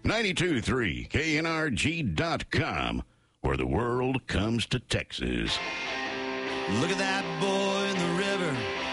92.3 KNRG.com, where the world comes to Texas. Look at that boy in the river.